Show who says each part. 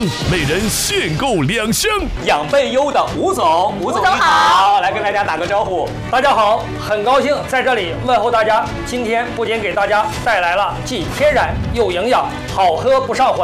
Speaker 1: 每人限购2箱。
Speaker 2: 养倍优的吴总，吴总你好，来跟大家打个招呼。
Speaker 3: 大家好，很高兴在这里问候大家。今天不仅给大家带来了既天然又营养、好喝不上火